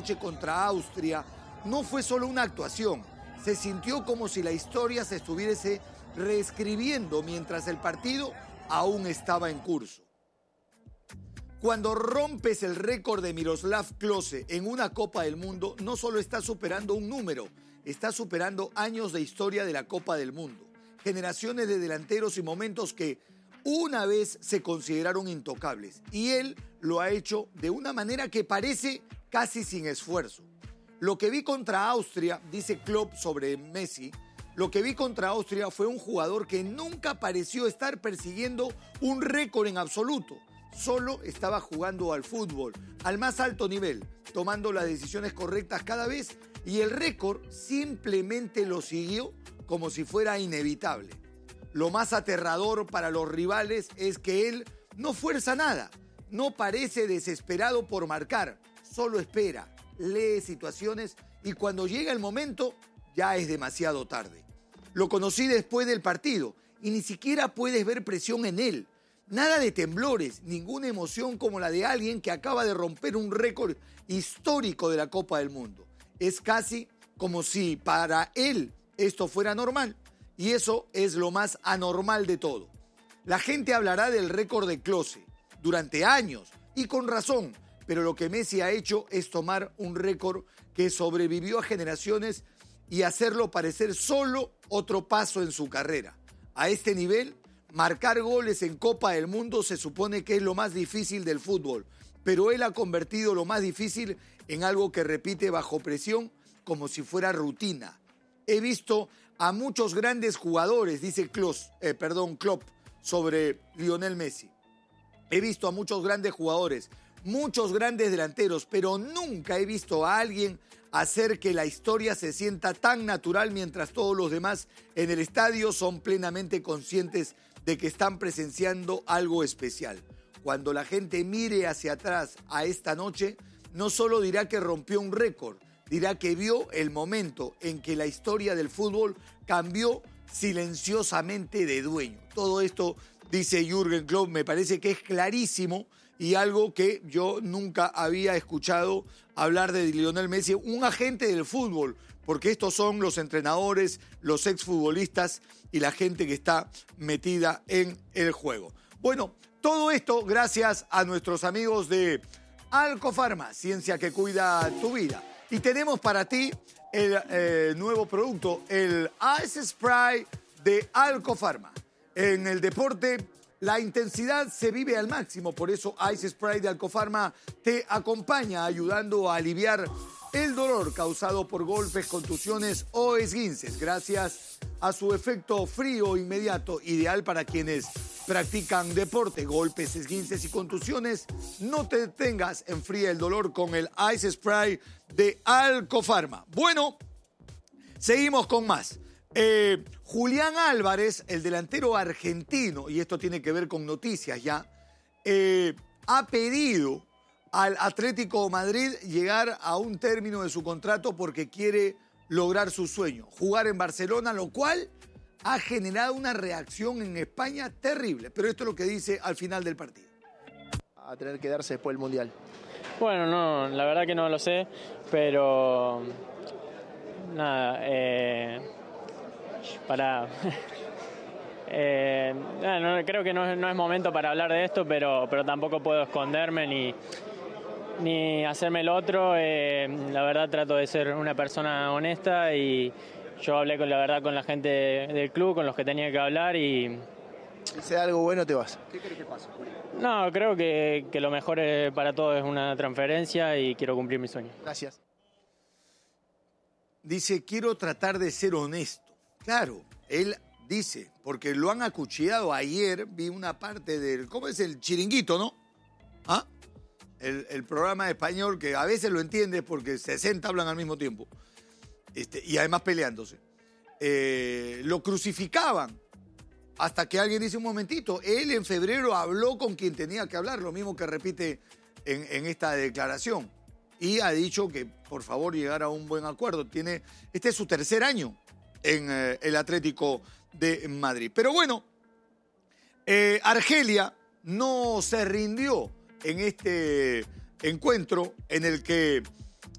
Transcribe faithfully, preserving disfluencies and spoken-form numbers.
noche contra Austria no fue solo una actuación. Se sintió como si la historia se estuviese reescribiendo mientras el partido aún estaba en curso. Cuando rompes el récord de Miroslav Klose en una Copa del Mundo, no solo estás superando un número, estás superando años de historia de la Copa del Mundo. Generaciones de delanteros y momentos que una vez se consideraron intocables. Y él lo ha hecho de una manera que parece casi sin esfuerzo. Lo que vi contra Austria, dice Klopp sobre Messi, lo que vi contra Austria fue un jugador que nunca pareció estar persiguiendo un récord en absoluto. Solo estaba jugando al fútbol, al más alto nivel, tomando las decisiones correctas cada vez y el récord simplemente lo siguió como si fuera inevitable. Lo más aterrador para los rivales es que él no fuerza nada, no parece desesperado por marcar, solo espera, lee situaciones y cuando llega el momento ya es demasiado tarde. Lo conocí después del partido y ni siquiera puedes ver presión en él. Nada de temblores, ninguna emoción como la de alguien que acaba de romper un récord histórico de la Copa del Mundo. Es casi como si para él esto fuera normal y eso es lo más anormal de todo. La gente hablará del récord de Klose durante años y con razón, pero lo que Messi ha hecho es tomar un récord que sobrevivió a generaciones y hacerlo parecer solo otro paso en su carrera. A este nivel, marcar goles en Copa del Mundo se supone que es lo más difícil del fútbol, pero él ha convertido lo más difícil en algo que repite bajo presión como si fuera rutina. He visto a muchos grandes jugadores, dice Klos, eh, perdón, Klopp, sobre Lionel Messi. He visto a muchos grandes jugadores, muchos grandes delanteros, pero nunca he visto a alguien hacer que la historia se sienta tan natural mientras todos los demás en el estadio son plenamente conscientes de que están presenciando algo especial. Cuando la gente mire hacia atrás a esta noche, no solo dirá que rompió un récord, dirá que vio el momento en que la historia del fútbol cambió silenciosamente de dueño. Todo esto, dice Jürgen Klopp, me parece que es clarísimo y algo que yo nunca había escuchado hablar de Lionel Messi, un agente del fútbol, porque estos son los entrenadores, los exfutbolistas y la gente que está metida en el juego. Bueno, todo esto gracias a nuestros amigos de Alcofarma, ciencia que cuida tu vida. Y tenemos para ti el eh, nuevo producto, el Ice Spray de Alcofarma. En el deporte, la intensidad se vive al máximo, por eso Ice Spray de Alcofarma te acompaña ayudando a aliviar el dolor causado por golpes, contusiones o esguinces, gracias a su efecto frío inmediato, ideal para quienes practican deporte, golpes, esguinces y contusiones. No te detengas, enfría el dolor con el Ice Spray de Alcofarma. Bueno, seguimos con más. Eh, Julián Álvarez, el delantero argentino, y esto tiene que ver con noticias ya, eh, ha pedido al Atlético de Madrid llegar a un término de su contrato porque quiere lograr su sueño, jugar en Barcelona, lo cual ha generado una reacción en España terrible. Pero esto es lo que dice al final del partido. A tener que darse después del Mundial. Bueno, no, la verdad que no lo sé, pero nada, eh, para... eh, no, creo que no, no es momento para hablar de esto, pero, pero tampoco puedo esconderme ni... ni hacerme el otro. Eh, la verdad trato de ser una persona honesta y yo hablé con la verdad con la gente del club, con los que tenía que hablar y... Si se da algo bueno te vas. ¿Qué crees que pasa, Julio? No, creo que, que lo mejor para todos es una transferencia y quiero cumplir mi sueño. Gracias. Dice, quiero tratar de ser honesto. Claro, él dice, porque lo han acuchillado ayer, vi una parte del... ¿Cómo es el chiringuito, no? ¿Ah? El, el programa español que a veces lo entiendes porque sesenta hablan al mismo tiempo este, y además peleándose. Eh, lo crucificaban hasta que alguien dice un momentito, él en febrero habló con quien tenía que hablar, lo mismo que repite en, en esta declaración y ha dicho que por favor llegara a un buen acuerdo. Tiene, este es su tercer año en eh, el Atlético de Madrid. Pero bueno, eh, Argelia no se rindió en este encuentro en el que